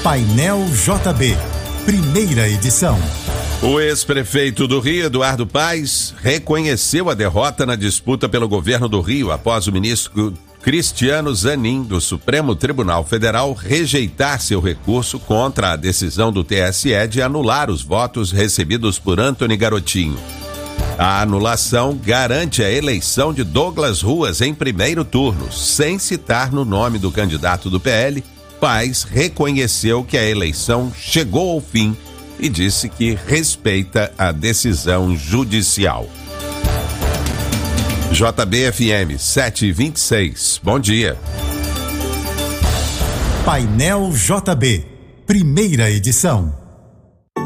Painel JB, primeira edição. O ex-prefeito do Rio, Eduardo Paes, reconheceu a derrota na disputa pelo governo do Rio após o ministro Cristiano Zanin, do Supremo Tribunal Federal, rejeitar seu recurso contra a decisão do TSE de anular os votos recebidos por Antony Garotinho. A anulação garante a eleição de Douglas Ruas em primeiro turno, sem citar no nome do candidato do PL. Paes reconheceu que a eleição chegou ao fim e disse que respeita a decisão judicial. JBFM 726. Bom dia. Painel JB, primeira edição.